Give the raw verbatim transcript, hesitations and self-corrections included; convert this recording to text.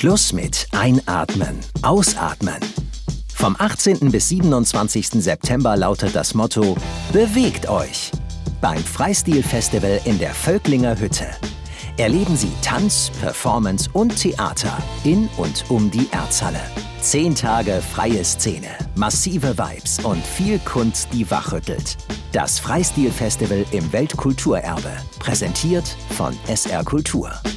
Schluss mit Einatmen, Ausatmen. Vom achtzehnten bis siebenundzwanzigsten September lautet das Motto: Bewegt euch! Beim Freistil-Festival in der Völklinger Hütte. Erleben Sie Tanz, Performance und Theater in und um die Erzhalle. Zehn Tage freie Szene, massive Vibes und viel Kunst, die wachrüttelt. Das Freistil-Festival im Weltkulturerbe. Präsentiert von S R Kultur.